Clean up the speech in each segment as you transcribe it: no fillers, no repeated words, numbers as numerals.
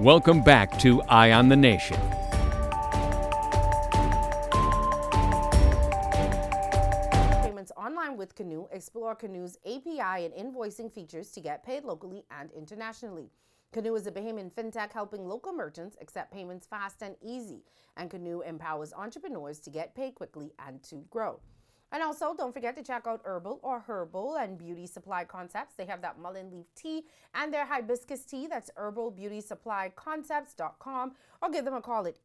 Welcome back to Eye on the Nation. Payments online with Canoe. Explore Canoe's API and invoicing features to get paid locally and internationally. Canoe is a Bahamian fintech helping local merchants accept payments fast and easy. And Canoe empowers entrepreneurs to get paid quickly and to grow. And also, don't forget to check out Herbal and beauty supply concepts. They have that mullein leaf tea and their hibiscus tea. That's herbalbeautysupplyconcepts.com, or give them a call at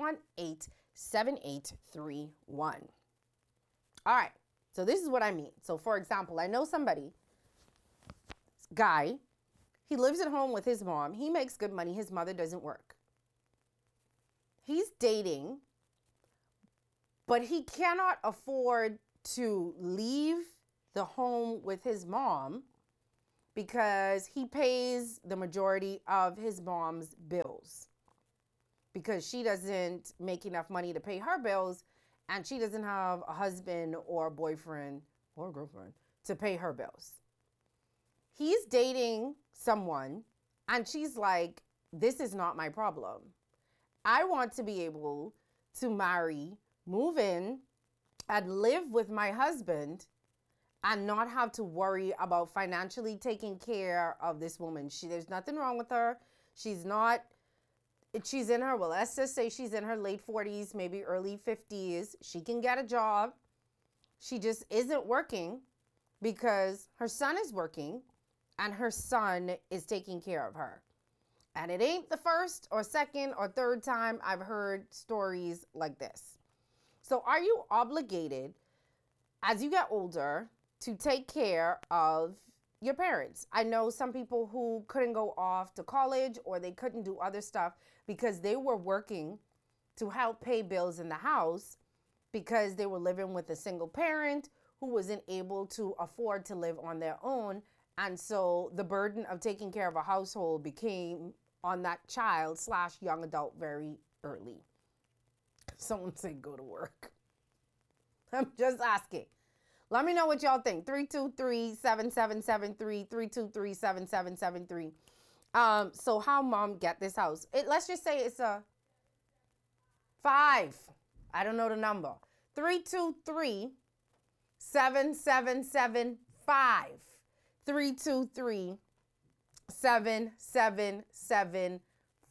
818-7831. All right, so this is what I mean. So, for example, I know somebody, guy, he lives at home with his mom. He makes good money. His mother doesn't work. He's dating, but he cannot afford to leave the home with his mom because he pays the majority of his mom's bills because she doesn't make enough money to pay her bills, and she doesn't have a husband or a boyfriend or a girlfriend to pay her bills. He's dating someone, and she's like, this is not my problem. I want to be able to marry, move in, and live with my husband and not have to worry about financially taking care of this woman. There's nothing wrong with her. She's in her, well, let's just say she's in her late 40s, maybe early 50s. She can get a job. She just isn't working because her son is working and her son is taking care of her. And it ain't the first or second or third time I've heard stories like this. So are you obligated, as you get older, to take care of your parents? I know some people who couldn't go off to college or they couldn't do other stuff because they were working to help pay bills in the house because they were living with a single parent who wasn't able to afford to live on their own. And so the burden of taking care of a household became on that child / young adult very early. Someone say go to work. I'm just asking. Let me know what y'all think. 323-7773, 323-7773. So how mom get this house? Let's just say it's a 5. I don't know the number. 323-7775. 323-7775.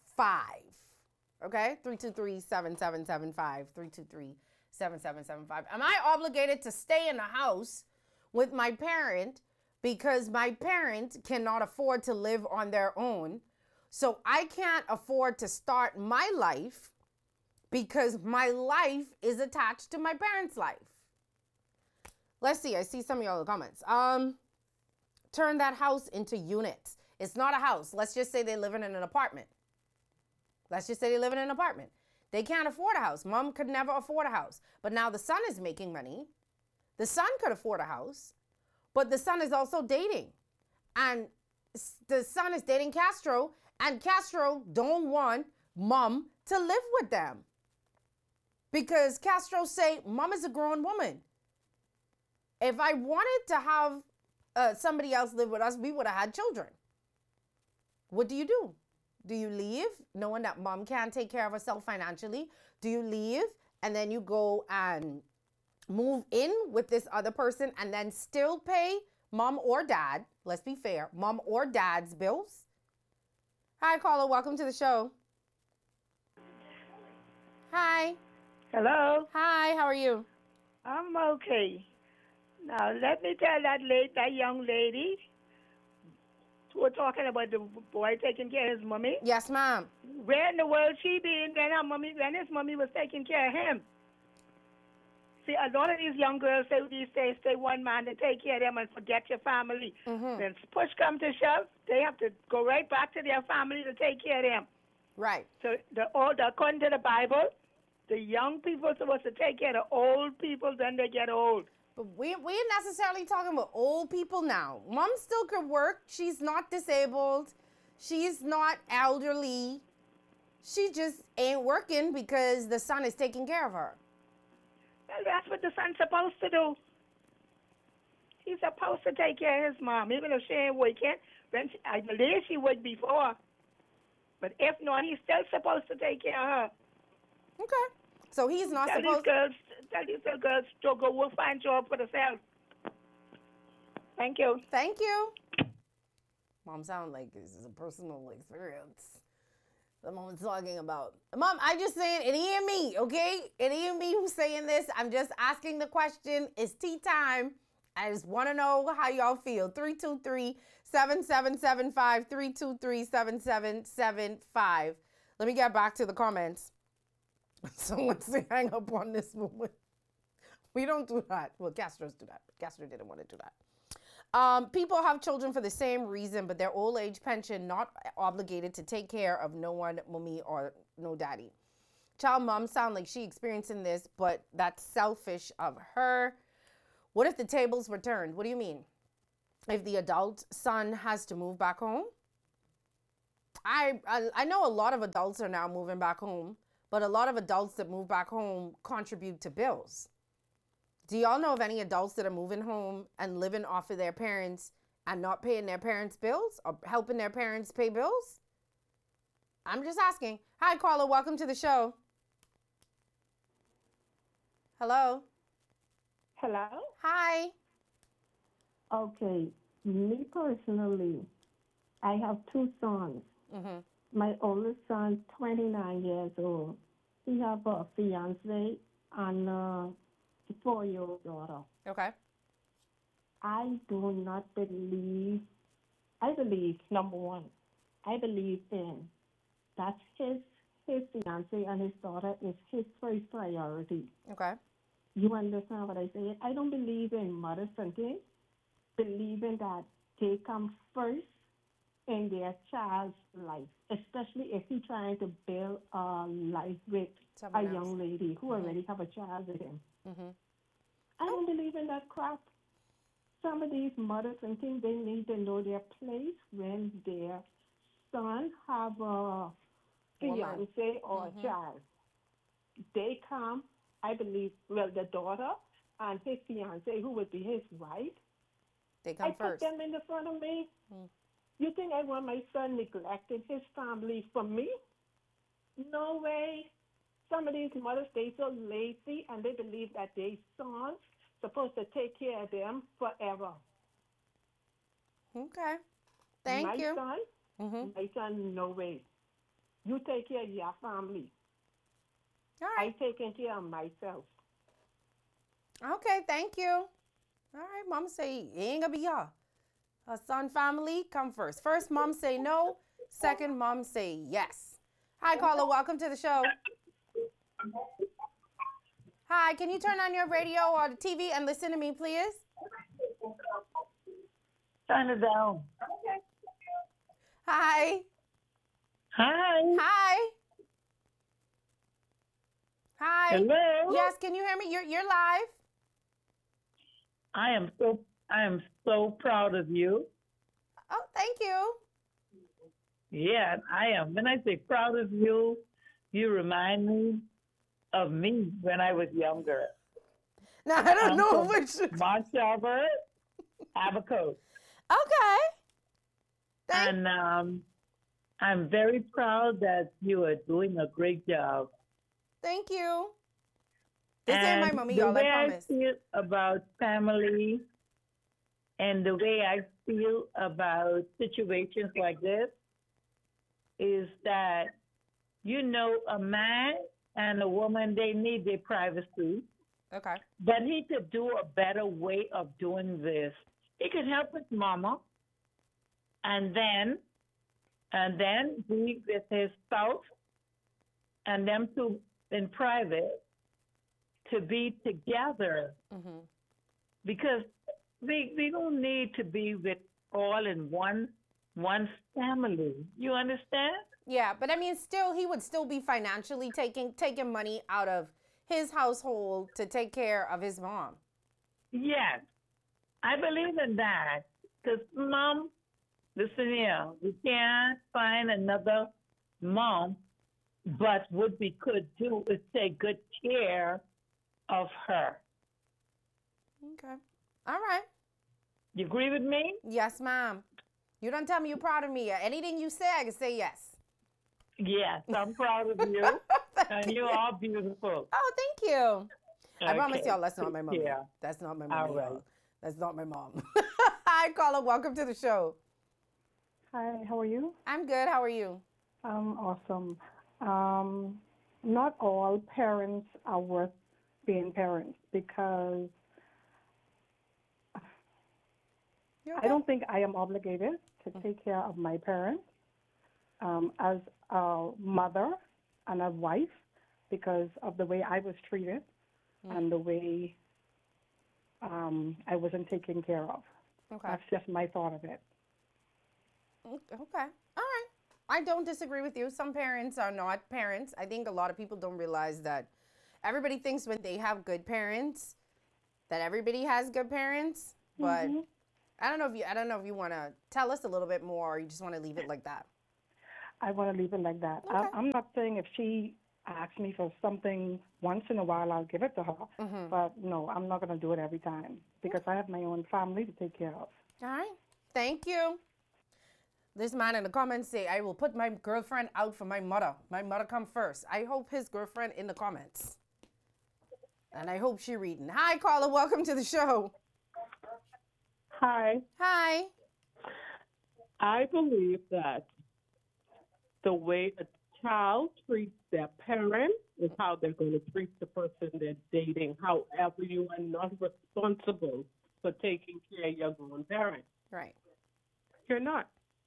Okay? 323-7775. 323-7775. Am I obligated to stay in the house with my parent because my parent cannot afford to live on their own? So I can't afford to start my life because my life is attached to my parents' life. Let's see. I see some of y'all comments. Turn that house into units. It's not a house. Let's just say they're living in an apartment. They can't afford a house. Mom could never afford a house. But now the son is making money. The son could afford a house. But the son is also dating. And the son is dating Castro. And Castro don't want mom to live with them. Because Castro say, mom is a grown woman. If I wanted to have somebody else live with us, we would have had children. What do? Do you leave knowing that mom can't take care of herself financially? Do you leave and then you go and move in with this other person and then still pay mom or dad, let's be fair, mom or dad's bills? Hi, caller. Welcome to the show. Hi. Hello. Hi, how are you? I'm okay. Now, let me tell that young lady who was talking about the boy taking care of his mommy. Yes, ma'am. Where in the world she been when his mommy was taking care of him? See, a lot of these young girls say these days they want man to take care of them and forget your family. Mm-hmm. When push come to shove, they have to go right back to their family to take care of them. Right. So according to the Bible, the young people are supposed to take care of the old people when they get old. But we ain't necessarily talking about old people now. Mom still could work. She's not disabled. She's not elderly. She just ain't working because the son is taking care of her. Well, that's what the son's supposed to do. He's supposed to take care of his mom, even if she ain't working. I believe she worked before. But if not, he's still supposed to take care of her. Okay. So he's not Tell supposed. these girls to go work, find job for themselves. Thank you. Thank you. Mom sound like this is a personal experience. The mom's talking about. Mom, I just saying it ain't me, okay? It ain't me who's saying this. I'm just asking the question. It's tea time. I just want to know how y'all feel. 323-7775, 323-7775. Let me get back to the comments. Someone say hang up on this woman. We don't do that. Well, Castros do that. Castro didn't want to do that. People have children for the same reason, but their old age pension not obligated to take care of no one, mommy or no daddy. Child mom sound like she experiencing this, but that's selfish of her. What if the tables were turned? What do you mean? If the adult son has to move back home? I know a lot of adults are now moving back home, but a lot of adults that move back home contribute to bills. Do y'all know of any adults that are moving home and living off of their parents and not paying their parents' bills or helping their parents pay bills? I'm just asking. Hi, caller. Welcome to the show. Hello. Hello? Hi. Okay, me personally, I have two sons. Mm-hmm. My oldest son, 29 years old. He have a fiance and a 4-year-old daughter. Okay. I believe, number one, I believe in that his fiance and his daughter is his first priority. Okay. You understand what I say? I don't believe in mother thinking, believing that they come first in their child's life, especially if he's trying to build a life with Someone a else. young lady who already have a child with him. Mm-hmm. I don't believe in that crap. Some of these mothers thinking they need to know their place when their son have a fiance or a child. They come, I believe, well, the daughter and his fiance, who would be his wife, They come I first. put them in the front of me. You think I want my son neglecting his family for me? No way. Some of these mothers, they so lazy and they believe that their sons supposed to take care of them forever. Okay. Thank you. My son, no way. You take care of your family. All right. I taking care of myself. Okay, thank you. All right, mom say it ain't gonna be y'all. Her son family come first. First, mom say no. Second, mom say yes. Hi, caller. Welcome to the show. Hi, can you turn on your radio or the TV and listen to me, please? Turn it down. Hi. Hi. Hi. Hi. Hello. Yes, can you hear me? You're live. I am so proud of you. Oh, thank you. Yeah, I am. When I say proud of you, you remind me of me when I was younger. Now I don't know from which. Montchalmers, Abaco. Okay. And I'm very proud that you are doing a great job. Thank you. This ain't my mommy, y'all, I promise. The way I feel about family and the way I feel about situations like this is that, you know, a man and a woman, they need their privacy. Okay. But he could do a better way of doing this. He could help his mama and then be with his spouse and them two in private to be together. Mm-hmm. Because we don't need to be with all in one family. You understand? Yeah, but I mean, still, he would still be financially taking money out of his household to take care of his mom. Yes, I believe in that. Because mom, listen here, we can't find another mom, but what we could do is take good care of her. Okay. All right. You agree with me? Yes, ma'am. You don't tell me you're proud of me. Anything you say, I can say yes. Yes, I'm proud of you, and you are beautiful. Oh, thank you. I promise Okay. y'all that's not my mommy. Yeah. That's not my All mommy, right. y'all. That's not my mom. Hi, caller. Welcome to the show. Hi, how are you? I'm good. How are you? Awesome. Um, Not all parents are worth being parents because You I okay? don't think I am obligated to take care of my parents as a mother and a wife because of the way I was treated and the way I wasn't taken care of. Okay. That's just my thought of it. Okay. All right. I don't disagree with you. Some parents are not parents. I think a lot of people don't realize that everybody thinks when they have good parents that everybody has good parents, but I don't know if you want to tell us a little bit more or you just want to leave it like that. I want to leave it like that. Okay. I'm not saying if she asks me for something once in a while, I'll give it to her. But no, I'm not going to do it every time because I have my own family to take care of. All right. Thank you. This man in the comments say, I will put my girlfriend out for my mother. My mother come first. I hope his girlfriend in the comments. And I hope she reading. Hi, caller. Welcome to the show. Hi. Hi. I believe that the way a child treats their parent is how they're going to treat the person they're dating. However, you are not responsible for taking care of your grown parent. Right. You're not.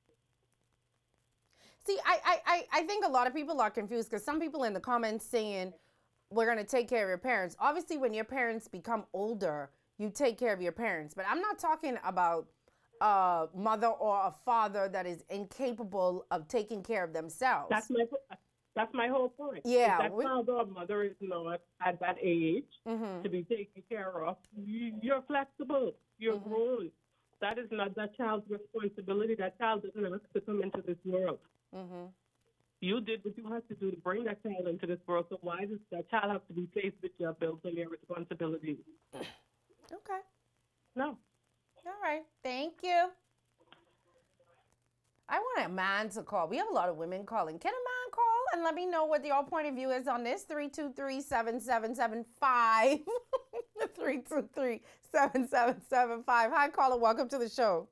See, I think a lot of people are confused because some people in the comments saying, we're going to take care of your parents. Obviously, when your parents become older, you take care of your parents. But I'm not talking about a mother or a father that is incapable of taking care of themselves. That's my whole point. Yeah, If that father or mother is not at that age to be taken care of, you're flexible. You're grown. That is not that child's responsibility. That child doesn't have to come into this world. You did what you had to do to bring that child into this world. So why does that child have to be placed with your bills and your responsibilities? Okay. No. All right. Thank you. I want a man to call. We have a lot of women calling. Can a man call and let me know what your point of view is on this? 323-7775. 323-7775. Hi, caller. Welcome to the show.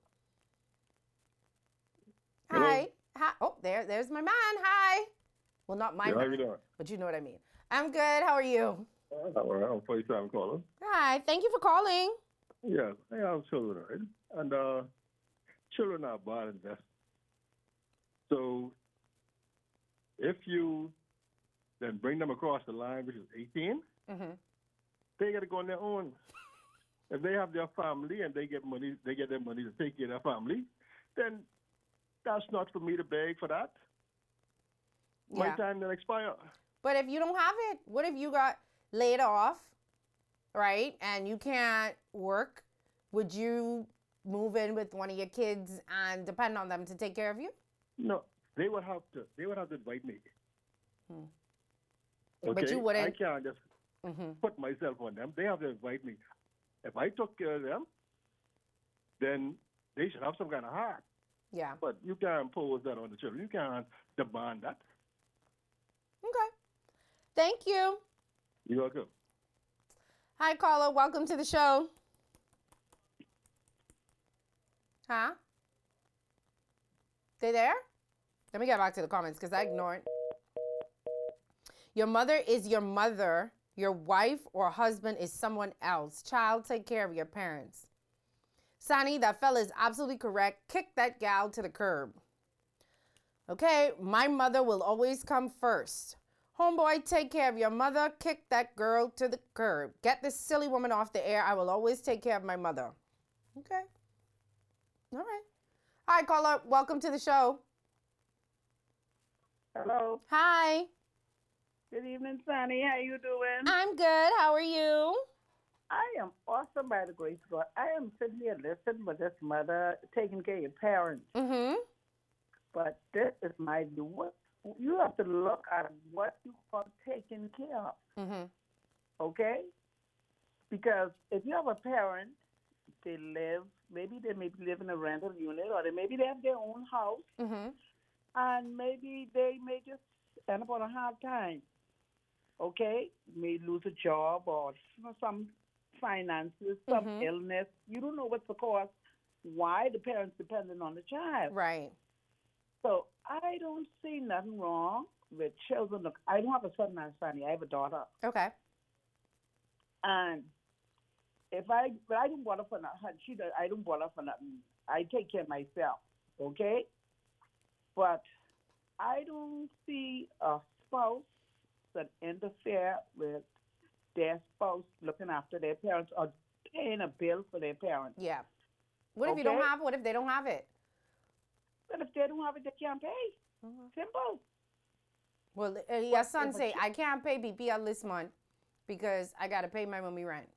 Hello. Hi. Hi. Oh, there's my man. Hi. Well, not my Yeah, how man, you doing? but you know what I mean. I'm good. How are you? All right, I'm first time calling. Hi. Thank you for calling. Yes, I have children, right? And children are bad and best. So if you then bring them across the line, which is 18, they got to go on their own. If they have their family and they get their money to take care of their family, then that's not for me to beg for that. My Yeah. time will expire. But if you don't have it, what if you got laid off, right? And you can't work? Would you move in with one of your kids and depend on them to take care of you? No, they would have to invite me. Okay? But you wouldn't. I can't just put myself on them. They have to invite me. If I took care of them, then they should have some kind of heart. Yeah. But you can't impose that on the children. You can't demand that. Okay. Thank you. You're welcome. Hi, caller. Welcome to the show. Huh? They there? Let me get back to the comments because I ignored. Your mother is your mother. Your wife or husband is someone else. Child, take care of your parents. Sonny, that fella is absolutely correct. Kick that gal to the curb. Okay, my mother will always come first. Homeboy, take care of your mother. Kick that girl to the curb. Get this silly woman off the air. I will always take care of my mother. Okay. All right. Hi, caller. Welcome to the show. Hello. Hi. Good evening, Sonny. How you doing? I'm good. How are you? I am awesome by the grace of God. I am sitting here listening with this mother taking care of your parents. But this is my view. You have to look at what you are taking care of. Okay? Because if you have a parent, maybe they may live in a rental unit or maybe they have their own house. and maybe they may just end up on a hard time. Okay, may lose a job or some finances, some illness. You don't know what's the cause. Why the parents dependent on the child? Right. So I don't see nothing wrong with children. Look, I don't have a son and son. I have a daughter, Okay. and but I don't bother for nothing. She does. I don't bother for nothing. I take care of myself. Okay, but I don't see a spouse that interfere with their spouse looking after their parents or paying a bill for their parents. Yeah. What if you don't Okay. have? What if they don't have it? But if they don't have it, they can't pay. Simple. Well, your son if a say, I can't pay BPL this month because I got to pay my mommy rent.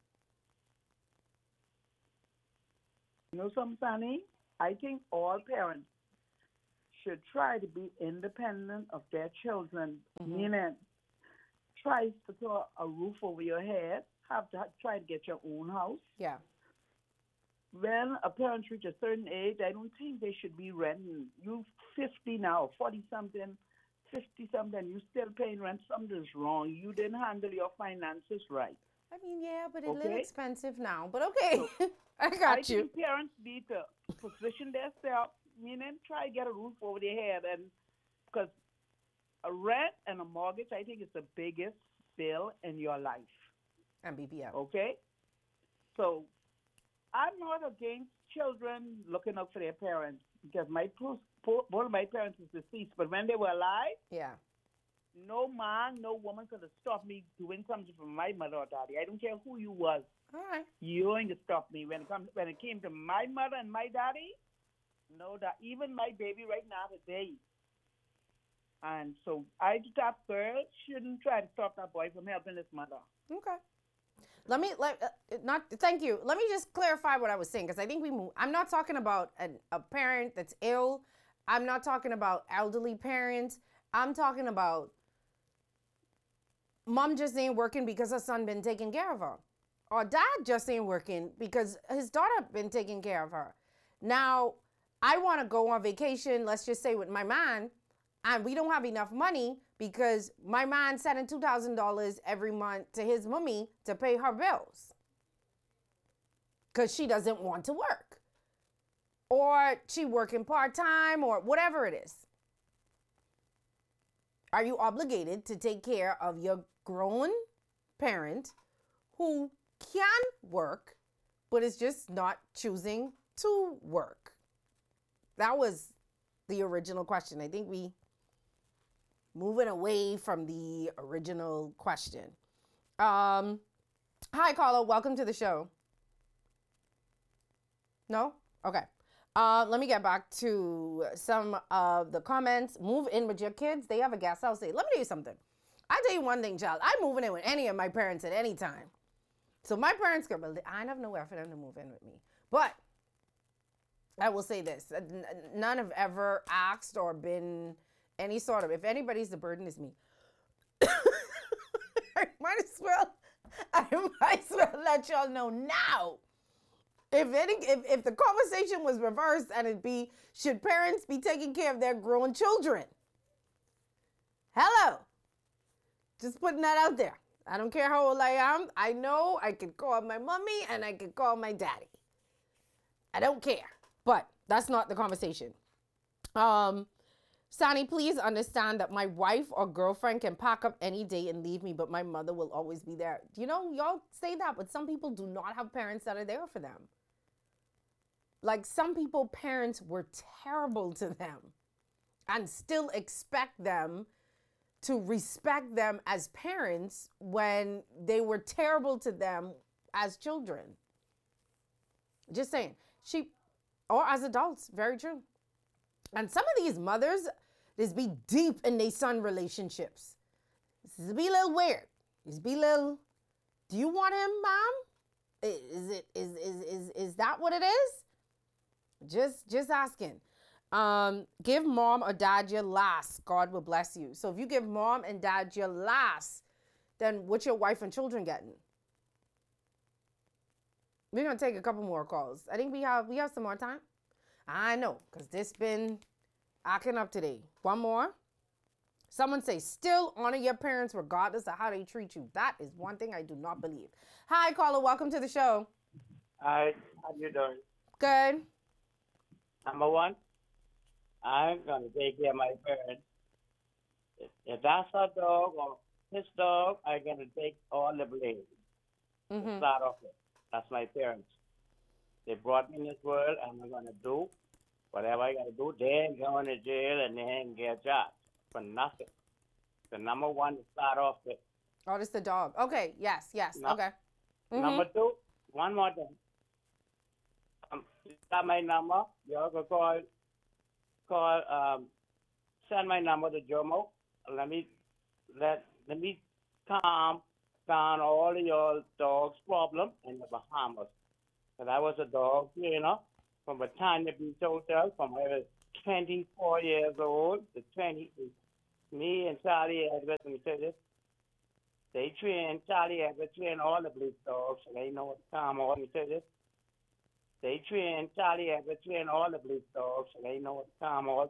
You know something, Sonny? I think all parents should try to be independent of their children, meaning try to put a roof over your head, try to get your own house. Yeah. When a parent reaches a certain age, I don't think they should be renting. You 50 now, 40-something, 50-something, you still paying rent. Something's wrong. You didn't handle your finances right. I mean, yeah, but it's a little Okay. expensive now. But okay, I got you. think parents need to position themselves, meaning try to get a roof over their head. And because a rent and a mortgage, I think, is the biggest bill in your life. And BPL. Okay? So I'm not against children looking up for their parents because both of my parents is deceased, but when they were alive, Yeah. no man, no woman could have stopped me doing something for my mother or daddy. I don't care who you was. All right. You ain't to stop me. When it came to my mother and my daddy, no, that even my baby right now today. And so that girl shouldn't try to stop that boy from helping his mother. Okay. Thank you. Let me just clarify what I was saying because I think I'm not talking about a parent that's ill. I'm not talking about elderly parents. I'm talking about mom just ain't working because her son been taking care of her. Or dad just ain't working because his daughter been taking care of her. Now, I want to go on vacation, let's just say with my man, and we don't have enough money because my man sending $2,000 every month to his mommy to pay her bills because she doesn't want to work. Or she working part-time or whatever it is. Are you obligated to take care of your grown parent who can work but is just not choosing to work? That was the original question. I think we moving away from the original question. Hi, Carla. Welcome to the show. No? Okay. Let me get back to some of the comments. Move in with your kids. They have a guest house. Let me tell you something. I tell you one thing, child. I'm moving in with any of my parents at any time. So my parents could, but I have nowhere for them to move in with me. But I will say this. None have ever asked or been any sort of, if anybody's the burden, is me. I might as well let y'all know now. If the conversation was reversed and it'd be, should parents be taking care of their grown children? Hello. Just putting that out there. I don't care how old I am. I know I can call my mommy and I can call my daddy. I don't care. But that's not the conversation. Sonny, please understand that my wife or girlfriend can pack up any day and leave me, but my mother will always be there. You know, y'all say that, but some people do not have parents that are there for them. Like some people, parents were terrible to them and still expect them to respect them as parents when they were terrible to them as children. Just saying. Or as adults, very true. And some of these mothers, just be deep in their son relationships. This is be a little weird. Just be a little, do you want him, mom? Is that what it is? Just asking. Give mom or dad your last. God will bless you. So if you give mom and dad your last, then what's your wife and children getting? We're gonna take a couple more calls. I think we have some more time. I know, because this been Acting up today. One more. Someone say, still honor your parents regardless of how they treat you. That is one thing I do not believe. Hi, caller. Welcome to the show. Hi, how you doing? Good. Number one, I'm gonna take care of my parents. If that's her dog or his dog, I'm gonna take all the blame. To start off with. That's my parents. They brought me in this world, and I'm gonna do whatever I gotta do. They ain't going to jail and they ain't get jobs for nothing. The number one to start off with. Oh, this the dog. Okay. Yes. Okay. Number two, one more thing. You got my number. You can send my number to Jomo. Let me calm down all of your dog's problem in the Bahamas. Because I was a dog trainer from Britannia Beach Hotel from I was 24 years old to 20. Me and Charlie Edwards, let me tell you, Charlie Edwards trained all the police dogs, so they know what to calm all. Let me tell you, Charlie Edwards trained all the police dogs, so they know what to calm all.